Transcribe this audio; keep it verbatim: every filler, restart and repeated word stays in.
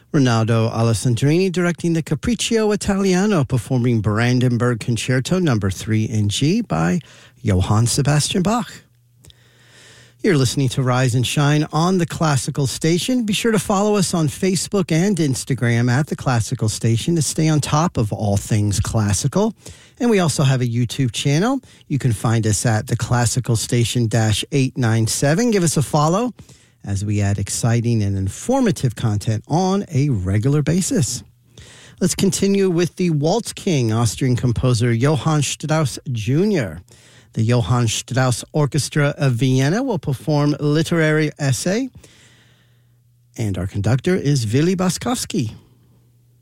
Ronaldo Alessandrini directing the Capriccio Italiano, performing Brandenburg Concerto number three in G by Johann Sebastian Bach. You're listening to Rise and Shine on the Classical Station. Be sure to follow us on Facebook and Instagram at the Classical Station to stay on top of all things classical. And we also have a YouTube channel. You can find us at the Classical Station eight nine seven. Give us a follow as we add exciting and informative content on a regular basis. Let's continue with the Waltz King, Austrian composer Johann Strauss Junior The Johann Strauss Orchestra of Vienna will perform Literary Essay, and our conductor is Willy Baskowski.